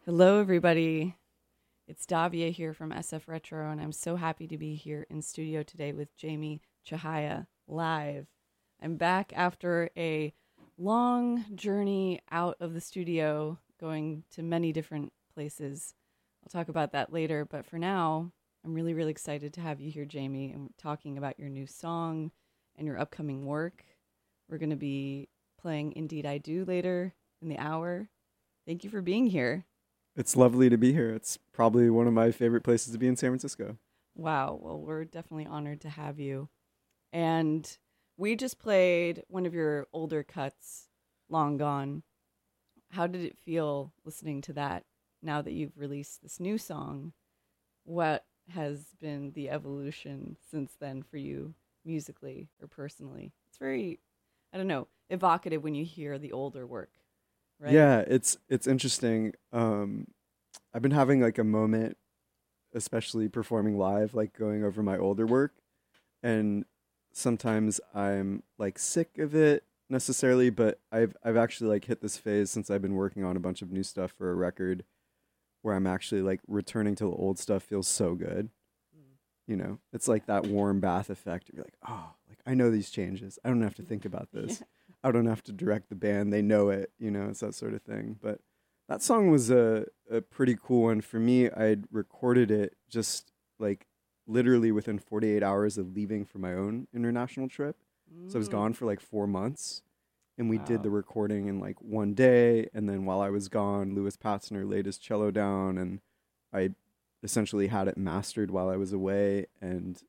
Hello, everybody. It's Davia here from SF Retro, and I'm so happy to be here in studio today with Jamie Chihaya live. I'm back after a long journey out of the studio, going to many different places. I'll talk about that later, but for now, I'm really, really excited to have you here, Jamie, and we're talking about your new song and your upcoming work. We're going to be playing Indeed I Do later in the hour. Thank you for being here. It's lovely to be here. It's probably one of my favorite places to be in San Francisco. Wow. Well, we're definitely honored to have you. And we just played one of your older cuts, Long Gone. How did it feel listening to that now that you've released this new song? What has been the evolution since then for you musically or personally? It's very, I don't know, evocative when you hear the older work. Right? Yeah, it's interesting. I've been having like a moment, especially performing live, like going over my older work, and sometimes I'm like sick of it necessarily, but I've actually like hit this phase since I've been working on a bunch of new stuff for a record, where I'm actually like returning to the old stuff feels so good. You know, it's like that warm bath effect. You're like, oh, like I know these changes. I don't have to think about this. I don't have to direct the band. They know it, you know, it's that sort of thing. But that song was a pretty cool one. For me, I'd recorded it just like literally within 48 hours of leaving for my own international trip. So I was gone for like 4 months. And we did the recording in like one day. And then while I was gone, Louis Patzner laid his cello down and I essentially had it mastered while I was away and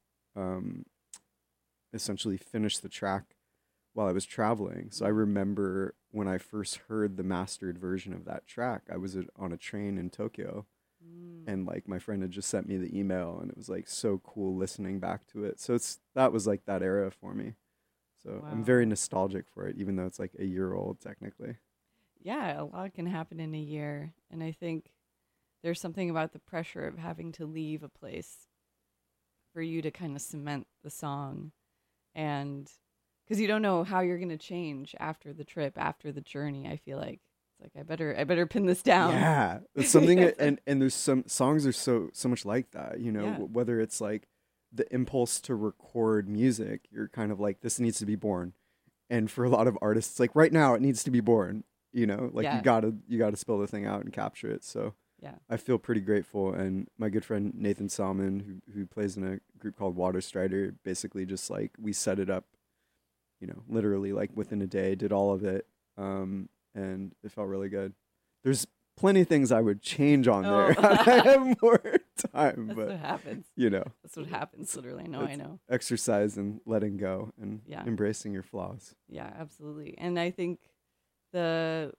essentially finished the track while I was traveling. So I remember when I first heard the mastered version of that track, I was on a train in Tokyo and like my friend had just sent me the email and it was like so cool listening back to it. So that was like that era for me. So I'm very nostalgic for it, even though it's like a year old technically. Yeah, a lot can happen in a year. And I think there's something about the pressure of having to leave a place for you to kind of cement the song. And because you don't know how you're going to change after the trip, after the journey, I feel like it's like, I better pin this down. Yeah. It's something, and there's some songs are so much like that, you know, whether it's like the impulse to record music, you're kind of like, this needs to be born. And for a lot of artists, like right now, it needs to be born, you know, like you gotta spill the thing out and capture it. So yeah, I feel pretty grateful. And my good friend Nathan Salmon, who plays in a group called Water Strider, basically just like we set it up, you know, literally like within a day, did all of it, and it felt really good. There's plenty of things I would change on there. I have more time, that's but what happens. You know, that's what happens. Literally, I know. Exercise and letting go and embracing your flaws. Yeah, absolutely. And I think the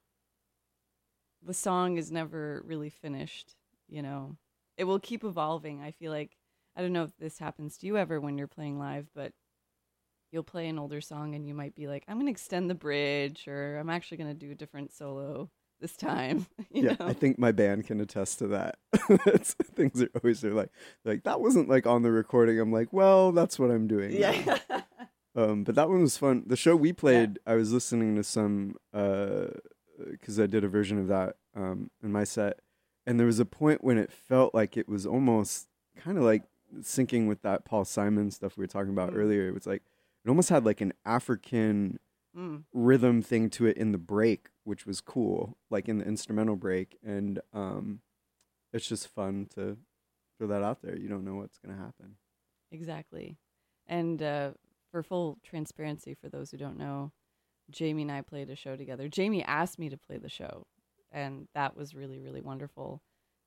song is never really finished. You know, it will keep evolving. I feel like I don't know if this happens to you ever when you're playing live, but you'll play an older song and you might be like, I'm going to extend the bridge, or I'm actually going to do a different solo this time. You know? I think my band can attest to that. Things are always like that wasn't like on the recording. I'm like, well, that's what I'm doing. Yeah. But that one was fun. The show we played, I was listening to some, because I did a version of that in my set, and there was a point when it felt like it was almost kind of like syncing with that Paul Simon stuff we were talking about earlier. It was like it almost had like an African rhythm thing to it in the break, which was cool, like in the instrumental break. And it's just fun to throw that out there. You don't know what's going to happen. Exactly. And for full transparency, for those who don't know, Jamie and I played a show together. Jamie asked me to play the show, and that was really, really wonderful.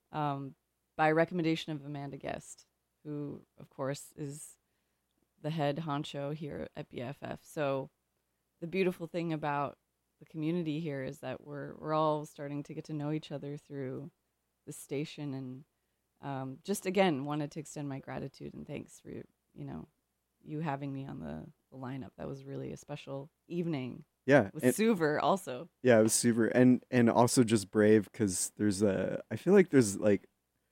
By recommendation of Amanda Guest, who, of course, is the head honcho here at BFF. So the beautiful thing about the community here is that we're all starting to get to know each other through the station, and just again wanted to extend my gratitude and thanks for you having me on the lineup. That was really a special evening. Yeah, with Suver also. Yeah, it was super, and also just brave because I feel like there's like,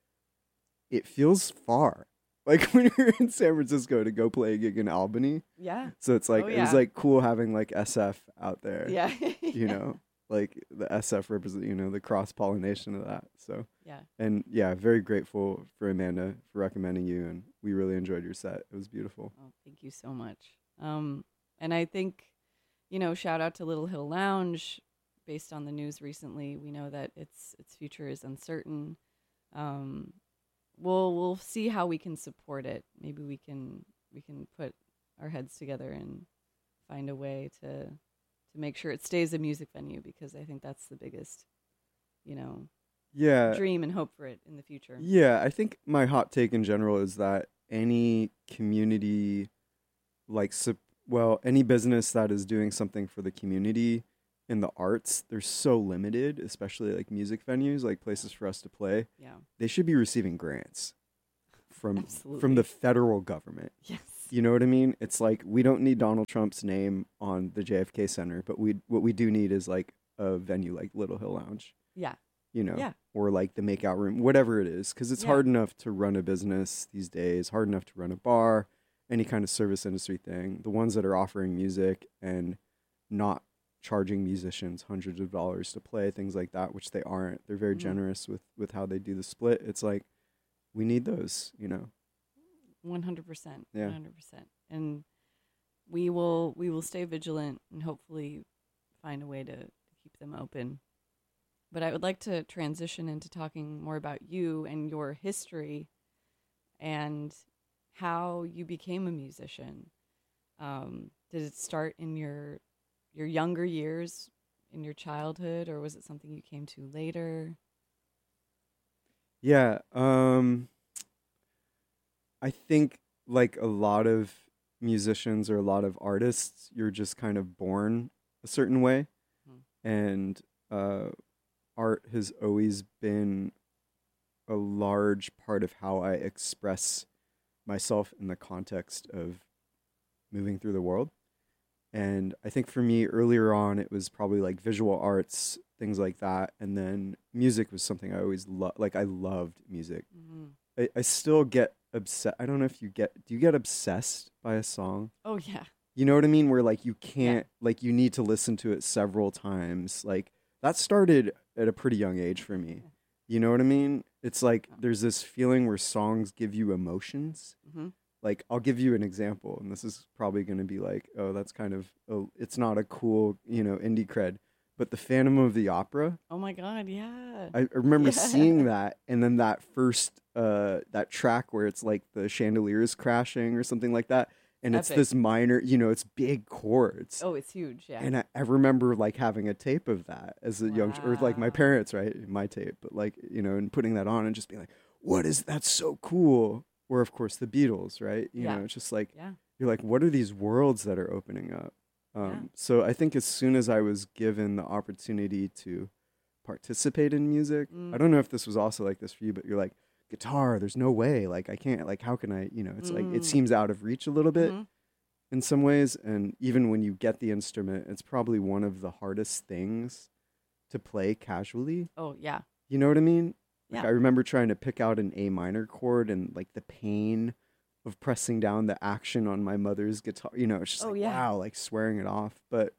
it feels far. Like when you're in San Francisco to go play a gig in Albany. Yeah. So it's like, it was like cool having like SF out there. Yeah. You know, like the SF represent, the cross pollination of that. So, Yeah. and yeah, very grateful for Amanda for recommending you, and we really enjoyed your set. It was beautiful. Oh, thank you so much. And I think, shout out to Little Hill Lounge. Based on the news recently, we know that its future is uncertain. We'll see how we can support it. Maybe we can put our heads together and find a way to make sure it stays a music venue, because I think that's the biggest, Yeah. dream and hope for it in the future. Yeah, I think my hot take in general is that any community, like, any business that is doing something for the community in the arts, they're so limited, especially like music venues, like places for us to play. Yeah. They should be receiving grants from Absolutely. the federal government. Yes. You know what I mean? It's like we don't need Donald Trump's name on the JFK Center, but what we do need is like a venue like Little Hill Lounge. Yeah. Yeah. Or like the makeout room, whatever it is, because it's hard enough to run a business these days, hard enough to run a bar, any kind of service industry thing. The ones that are offering music and not charging musicians hundreds of dollars to play, things like that, which they aren't. They're very generous with how they do the split. It's like, we need those, 100%. Yeah. 100%. And we will stay vigilant and hopefully find a way to keep them open. But I would like to transition into talking more about you and your history and how you became a musician. Did it start in your younger years, in your childhood, or was it something you came to later? Yeah. I think like a lot of musicians or a lot of artists, you're just kind of born a certain way. And art has always been a large part of how I express myself in the context of moving through the world. And I think for me earlier on, it was probably like visual arts, things like that. And then music was something I always loved. Like I loved music. I still get obsessed. I don't know if do you get obsessed by a song? Oh, yeah. You know what I mean? Where like you can't, like you need to listen to it several times. Like that started at a pretty young age for me. You know what I mean? It's like there's this feeling where songs give you emotions. Like I'll give you an example, and this is probably going to be like, oh, that's kind of, it's not a cool, indie cred. But the Phantom of the Opera. Oh my God, yeah. I remember seeing that, and then that first that track where it's like the chandeliers crashing or something like that, and it's this minor, it's big chords. Oh, it's huge, yeah. And I remember like having a tape of that as a young, or like my parents, right, my tape, but like and putting that on and just being like, what is that? So cool. Or of course the Beatles, right? You know, it's just like you're like, what are these worlds that are opening up? So I think as soon as I was given the opportunity to participate in music, I don't know if this was also like this for you, but you're like, guitar, there's no way, like I can't, like how can I, it's like it seems out of reach a little bit in some ways. And even when you get the instrument, it's probably one of the hardest things to play casually. Oh yeah. You know what I mean? Like Yeah. I remember trying to pick out an A minor chord and like the pain of pressing down the action on my mother's guitar. It's just wow, like swearing it off. But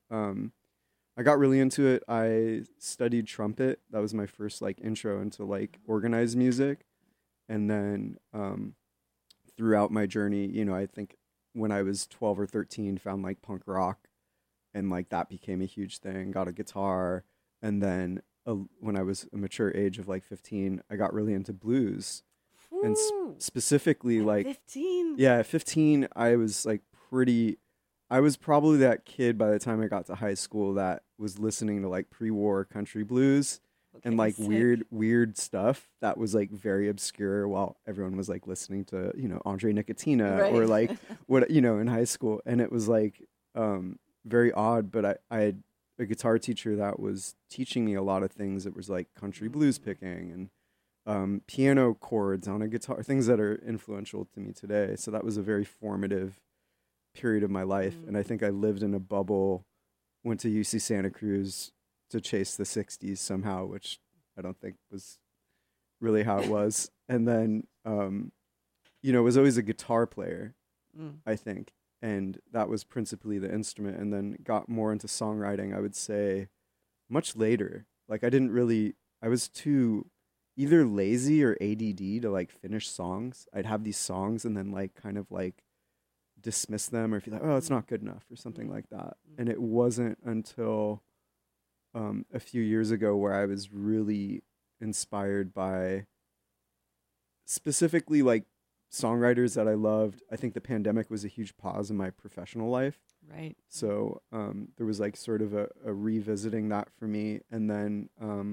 I got really into it. I studied trumpet. That was my first like intro into like organized music. And then throughout my journey, I think when I was 12 or 13, found like punk rock, and like that became a huge thing. Got a guitar, and then when I was a mature age of like 15, I got really into blues. And specifically like 15. Yeah, at 15 I was like I was probably that kid by the time I got to high school that was listening to like pre-war country blues and like weird stuff that was like very obscure while everyone was like listening to, Andre Nicotina or like what, in high school. And it was like very odd, but I had a guitar teacher that was teaching me a lot of things that was like country blues picking and piano chords on a guitar, things that are influential to me today. So that was a very formative period of my life. And I think I lived in a bubble, went to UC Santa Cruz to chase the 60s somehow, which I don't think was really how it was. And then, was always a guitar player, I think. And that was principally the instrument. And then got more into songwriting, I would say, much later. Like I was too either lazy or ADD to like finish songs. I'd have these songs and then like kind of like dismiss them or feel like, oh, it's not good enough or something like that. And it wasn't until a few years ago where I was really inspired by specifically like songwriters that I loved. I think the pandemic was a huge pause in my professional life. Right. So there was like sort of a revisiting that for me. And then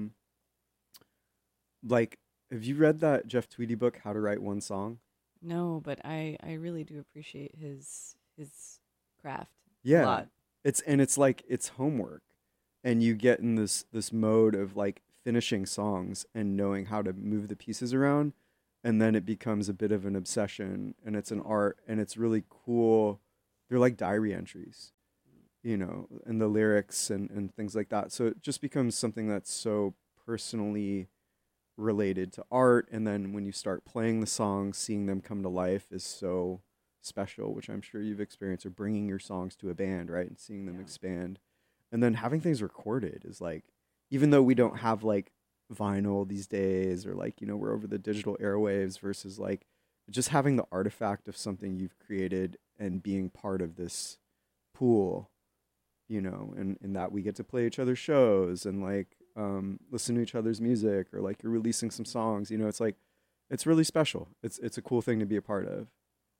like, have you read that Jeff Tweedy book, How to Write One Song? No, but I really do appreciate his craft a Yeah. lot. It's like it's homework. And you get in this mode of like finishing songs and knowing how to move the pieces around, and then it becomes a bit of an obsession, and it's an art, and it's really cool. They're like diary entries, you know, and the lyrics and things like that. So it just becomes something that's so personally related to art, and then when you start playing the songs, seeing them come to life is so special, which I'm sure you've experienced, or bringing your songs to a band, right, and seeing them expand. And then having things recorded is like, even though we don't have like vinyl these days, or like, you know, we're over the digital airwaves versus like just having the artifact of something you've created and being part of this pool, you know, and that we get to play each other's shows and like listen to each other's music, or like you're releasing some songs, you know, it's like, it's really special. It's a cool thing to be a part of.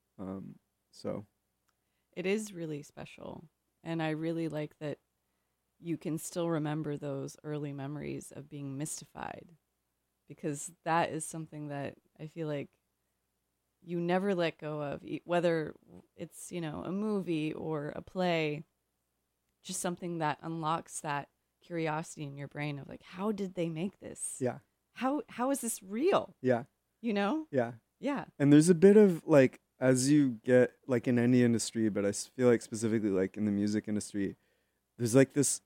So It is really special. And I really like that you can still remember those early memories of being mystified, because that is something that I feel like you never let go of, whether it's, you know, a movie or a play, just something that unlocks that curiosity in your brain of like, how did they make this? yeah, How is this real? yeah, You know? yeah. Yeah. And there's a bit of like, as you get like in any industry, but I feel like specifically like in the music industry, there's like this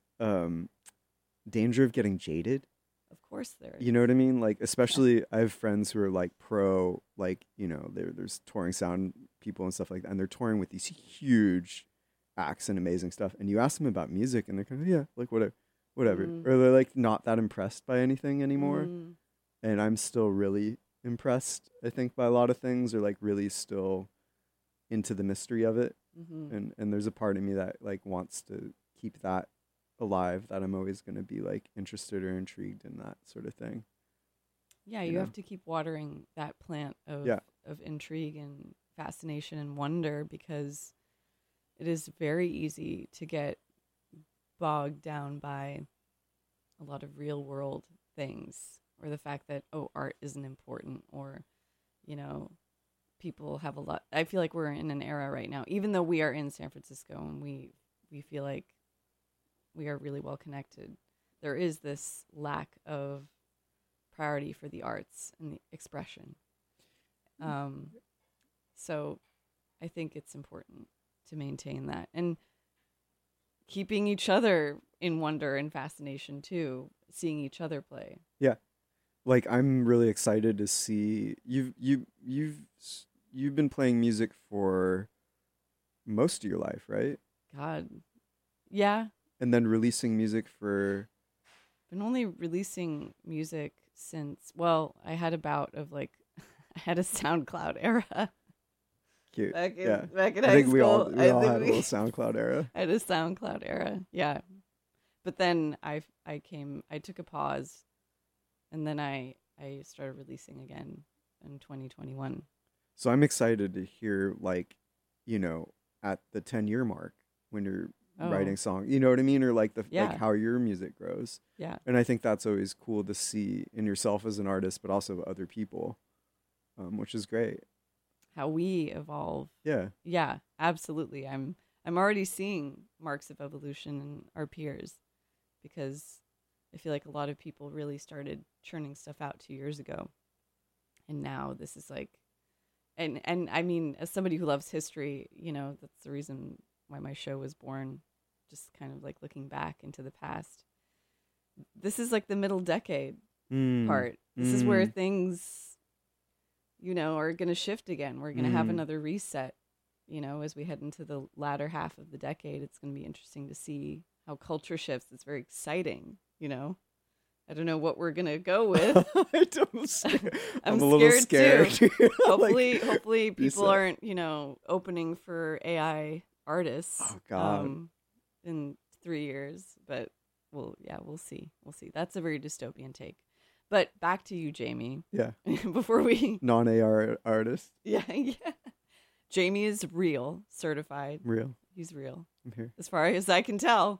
danger of getting jaded. Of course there is. You know what I mean? Like, especially I have friends who are like pro, like, you know, there's touring sound people and stuff like that, and they're touring with these huge acts and amazing stuff. And you ask them about music, and they're kind of, yeah, like whatever, or they're like not that impressed by anything anymore. And I'm still really impressed, I think, by a lot of things, or like really still into the mystery of it. And there's a part of me that like wants to keep that alive, that I'm always going to be like interested or intrigued in that sort of thing. Yeah, you have to keep watering that plant of intrigue and fascination and wonder, because it is very easy to get bogged down by a lot of real world things, or the fact that, oh, art isn't important, or, you know, people have a lot. I feel like we're in an era right now, even though we are in San Francisco and we feel like we are really well connected, there is this lack of priority for the arts and the expression. So I think it's important to maintain that, and keeping each other in wonder and fascination too, seeing each other play. Yeah. Like, I'm really excited to see you've been playing music for most of your life, right? God. Yeah. And then releasing music for... Been only releasing music since, well, I had a bout of like, I had a SoundCloud era. Cute. Back in I high think school. we all had a little SoundCloud era. I had a SoundCloud era. Yeah. But then I took a pause, and then I started releasing again in 2021. So I'm excited to hear, like, you know, at the 10-year mark when you're writing songs, you know what I mean? Or like like how your music grows. Yeah. And I think that's always cool to see in yourself as an artist, but also other people, which is great. How we evolve. Yeah. Yeah, absolutely. I'm already seeing marks of evolution in our peers, because I feel like a lot of people really started churning stuff out 2 years ago. And now this is like, and I mean, as somebody who loves history, you know, that's the reason why my show was born, just kind of like looking back into the past. This is like the middle decade part. This is where things, you know, are going to shift again. We're going to have another reset, you know, as we head into the latter half of the decade. It's going to be interesting to see how culture shifts. It's very exciting, you know. I don't know what we're gonna go with. I'm a little scared scared. too. Like, Hopefully people said. aren't, opening for AI artists Oh God. in 3 years. But we'll see. We'll see. That's a very dystopian take. But back to you, Jamie. Yeah. Before we Non-AR artist. yeah. Jamie is real, certified. Real. He's real. I'm here. As far as I can tell.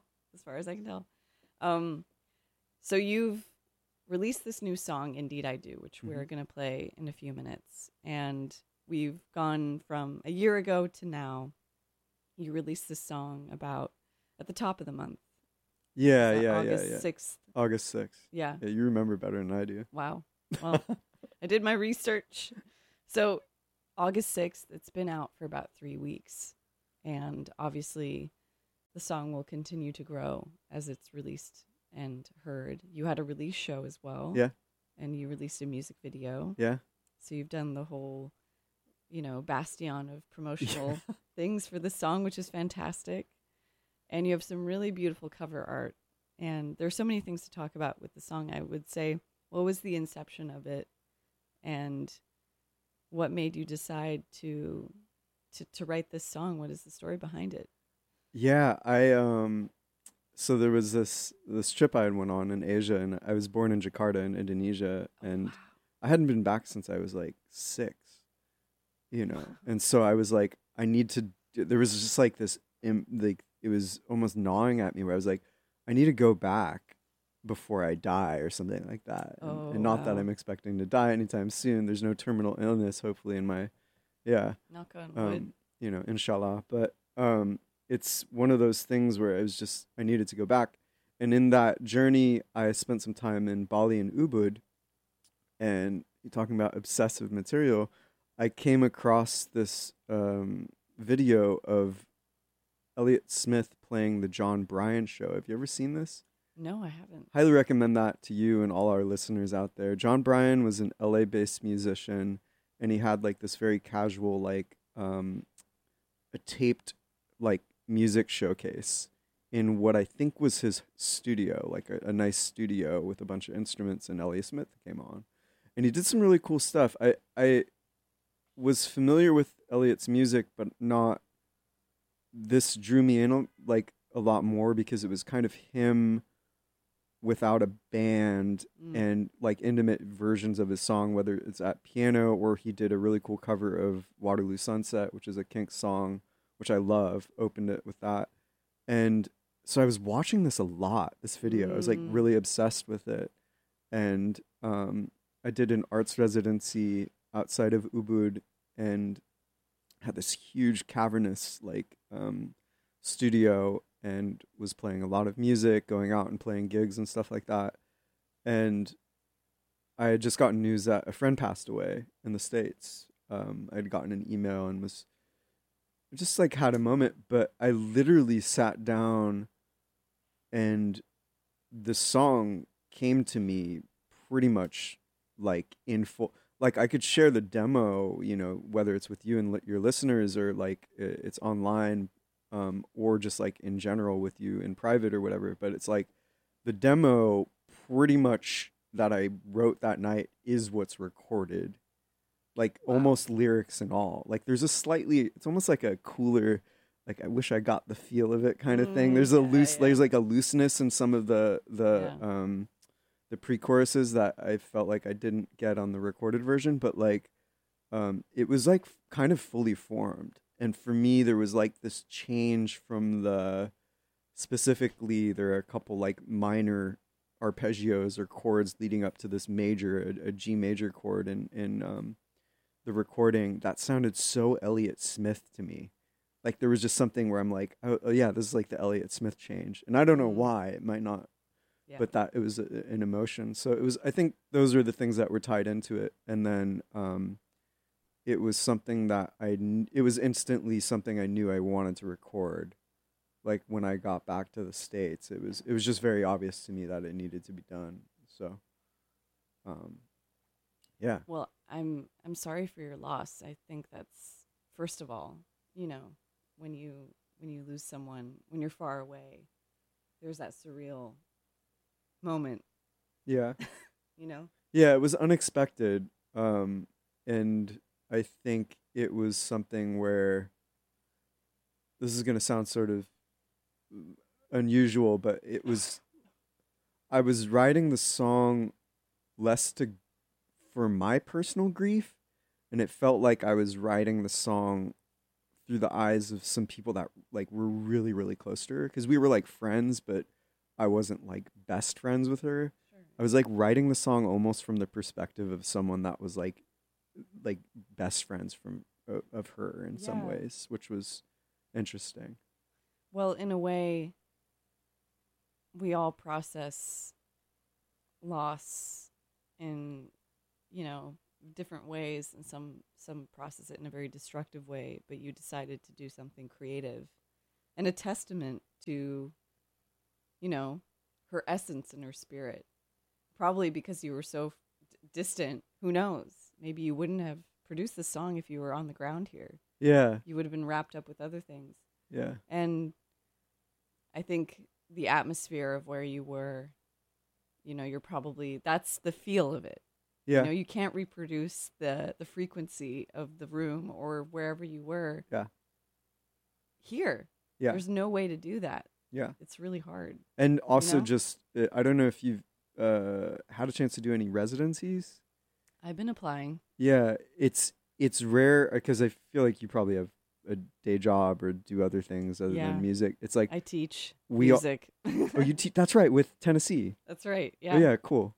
So you've released this new song, Indeed I Do, which we're going to play in a few minutes. And we've gone from a year ago to now. You released this song at the top of the month. Yeah. August 6th. August 6th. Yeah. Yeah, you remember better than I do. Wow. Well, I did my research. So August 6th, it's been out for about 3 weeks. And obviously the song will continue to grow as it's released and heard. You had a release show as well. Yeah. And you released a music video. Yeah. So you've done the whole, bastion of promotional things for the song, which is fantastic. And you have some really beautiful cover art. And there's so many things to talk about with the song. I would say, what was the inception of it? And what made you decide to write this song? What is the story behind it? Yeah, so there was this trip I had went on in Asia, and I was born in Jakarta in Indonesia, and I hadn't been back since I was like 6, and so I was like, there was just like this, like it was almost gnawing at me where I was like, I need to go back before I die or something like that, and not that I'm expecting to die anytime soon. There's no terminal illness, hopefully, in my, knock on wood, inshallah, but it's one of those things where I needed to go back. And in that journey, I spent some time in Bali and Ubud. And talking about obsessive material, I came across this video of Elliott Smith playing the John Bryan show. Have you ever seen this? No, I haven't. Highly recommend that to you and all our listeners out there. John Bryan was an LA-based musician, and he had like this very casual, like a taped like music showcase in what I think was his studio, like a nice studio with a bunch of instruments, and Elliott Smith came on. And he did some really cool stuff. I was familiar with Elliott's music, but not, this drew me in like a lot more because it was kind of him without a band and like intimate versions of his song, whether it's at piano or he did a really cool cover of Waterloo Sunset, which is a Kinks song, which I love, opened it with that. And so I was watching this a lot, this video. I was like really obsessed with it. And I did an arts residency outside of Ubud and had this huge cavernous like studio and was playing a lot of music, going out and playing gigs and stuff like that. And I had just gotten news that a friend passed away in the States. I had gotten an email and was just like had a moment, but I literally sat down and the song came to me pretty much like in full. Like I could share the demo, whether it's with you and your listeners or like it's online, or just like in general with you in private or whatever. But it's like the demo pretty much that I wrote that night is what's recorded. Like almost lyrics and all. Like there's it's almost like a cooler, like I wish I got the feel of it kind of thing. There's there's like a looseness in some of the pre-choruses that I felt like I didn't get on the recorded version, but like it was like kind of fully formed. And for me, there was like this change from specifically there are a couple like minor arpeggios or chords leading up to this major, a G major chord in the recording that sounded so Elliott Smith to me. Like there was just something where I'm like, oh yeah, this is like the Elliott Smith change. And I don't know why, it might not, but that it was an emotion. So I think those are the things that were tied into it. And then it was something that it was instantly something I knew I wanted to record. Like when I got back to the States, it was just very obvious to me that it needed to be done. So, yeah. Well, I'm sorry for your loss. I think that's, first of all, when you lose someone, when you're far away, there's that surreal moment, Yeah. you know? Yeah, it was unexpected. And I think it was something where this is going to sound sort of unusual, but I was writing the song less to for my personal grief, and it felt like I was writing the song through the eyes of some people that like were really really close to her, because we were like friends, but I wasn't like best friends with her. Sure. I was like writing the song almost from the perspective of someone that was like best friends from of her in some Yeah. ways, which was interesting. Well, in a way, we all process loss in, different ways, and some process it in a very destructive way, but you decided to do something creative and a testament to, her essence and her spirit. Probably because you were so distant, who knows? Maybe you wouldn't have produced this song if you were on the ground here. Yeah, You would have been wrapped up with other things. yeah, And I think the atmosphere of where you were, you're probably, that's the feel of it. yeah, You can't reproduce the frequency of the room or wherever you were. Yeah. Here. yeah, There's no way to do that. yeah. It's really hard. And also, know? just I don't know if you've had a chance to do any residencies. I've been applying. Yeah, it's rare because I feel like you probably have a day job or do other things other Yeah. than music. It's like I teach we all- music. oh, you that's right, with Tennessee. That's right. Oh, yeah, cool.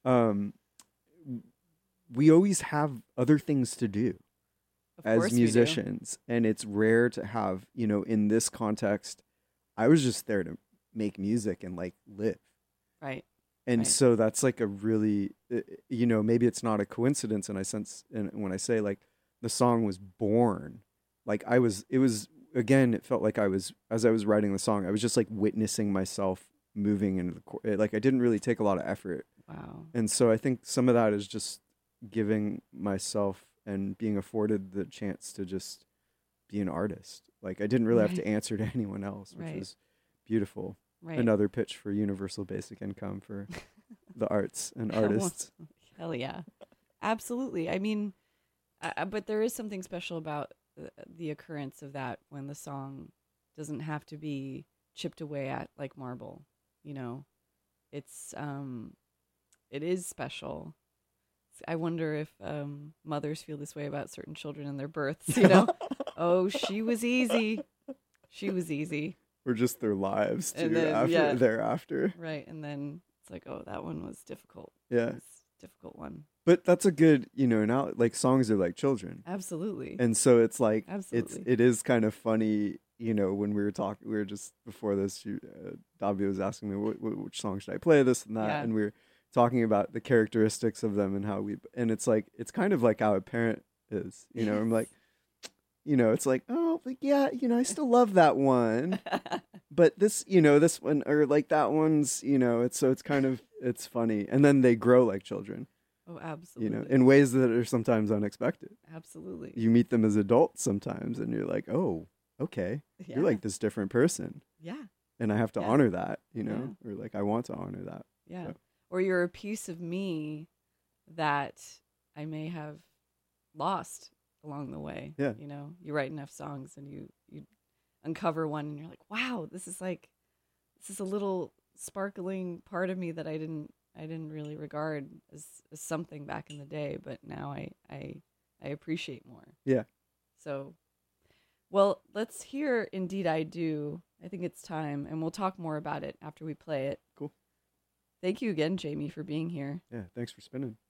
We always have other things to do Of course as we do. musicians, and it's rare to have, in this context, I was just there to make music and like live. Right. And Right. so that's like a really, maybe it's not a coincidence. And I sense, and when I say like the song was born, like it felt like as I was writing the song, I was just like witnessing myself moving into like I didn't really take a lot of effort. Wow. And so I think some of that is just giving myself and being afforded the chance to just be an artist. Like I didn't really have to Right. answer to anyone else, which Right. was beautiful. Right. Another pitch for universal basic income for the arts and Hell, artists. Hell yeah. Absolutely. I mean, but there is something special about the occurrence of that when the song doesn't have to be chipped away at like marble. It's it is special. I wonder if mothers feel this way about certain children and their births. Oh, she was easy. She was easy. Or just their lives too, And then, thereafter. Right. And then it's like, oh, that one was difficult. Yeah. It's a difficult one. But that's a good, now like songs are like children. Absolutely. And so it's like, Absolutely. it is kind of funny, when we were just before this, Davia was asking me which song should I play, this and that. Yeah. And we were talking about the characteristics of them and and it's like, it's kind of like how a parent is, I'm like, it's like, oh, like, yeah, I still love that one. But this, this one, or like that one's, it's kind of, it's funny. And then they grow like children, Oh, absolutely. in ways that are sometimes unexpected. Absolutely. You meet them as adults sometimes and you're like, oh, okay, Yeah. you're like this different person. Yeah. And I have to Yeah. honor that, Yeah. or like, I want to honor that. Yeah. So. Or you're a piece of me that I may have lost along the way. Yeah. You write enough songs and you uncover one and you're like, wow, this is a little sparkling part of me that I didn't really regard as something back in the day, but now I appreciate more. Yeah. So, well, let's hear Indeed I Do. I think it's time, and we'll talk more about it after we play it. Cool. Thank you again, Jamie, for being here. Yeah. Thanks for spinning.